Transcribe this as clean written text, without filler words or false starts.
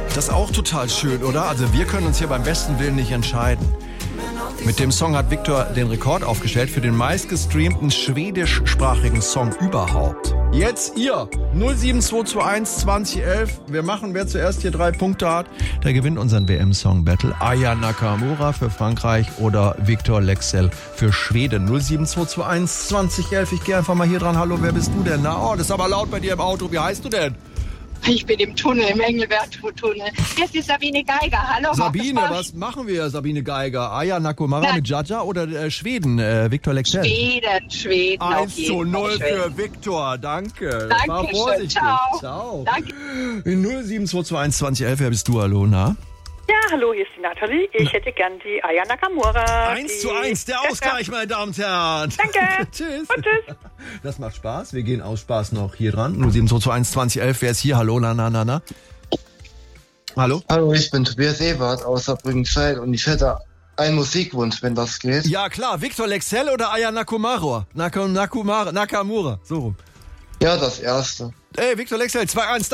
Das ist auch total schön, oder? Also wir können uns hier beim besten Willen nicht entscheiden. Mit dem Song hat Viktor den Rekord aufgestellt für den meistgestreamten schwedischsprachigen Song überhaupt. Jetzt ihr 07221 2011. Wir machen, wer zuerst hier 3 Punkte hat, der gewinnt unseren WM-Song Battle. Aya Nakamura für Frankreich oder Victor Leksell für Schweden. 07221 2011. Ich gehe einfach mal hier dran. Hallo, wer bist du denn? Na, das ist aber laut bei dir im Auto. Wie heißt du denn? Ich bin im Tunnel, im Engelbert-Tunnel. Hier ist die Sabine Geiger. Hallo. Sabine, was machen wir, Sabine Geiger? Aya Nakamura mit Jaja oder Schweden, Victor Leksell? Schweden. 1:0 für Victor, danke. Danke schön. Ciao. Danke. 07221 2011, wer bist du, hallo, na? Ja, hallo, hier ist die Nathalie. Ich hätte gern die Aya Nakamura. 1:1, der Ausgleich, meine Damen und Herren. Danke. Tschüss. Und tschüss. Das macht Spaß. Wir gehen aus Spaß noch hier dran. 07221 2011, wer ist hier? Hallo, na. Hallo? Hallo, ich bin Tobias Ewert aus Saarbrücken-Zeit und ich hätte einen Musikwunsch, wenn das geht. Ja, klar. Victor Leksell oder Aya Nakamura? Nakamura, so rum. Ja, das erste. Victor Leksell, 2:1.